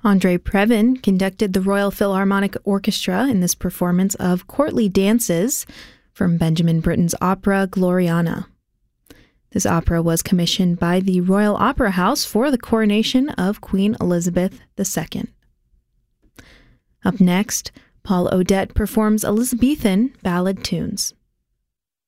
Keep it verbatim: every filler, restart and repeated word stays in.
Andre Previn conducted the Royal Philharmonic Orchestra in this performance of Courtly Dances from Benjamin Britten's opera Gloriana. This opera was commissioned by the Royal Opera House for the coronation of Queen Elizabeth the Second. Up next, Paul Odette performs Elizabethan ballad tunes.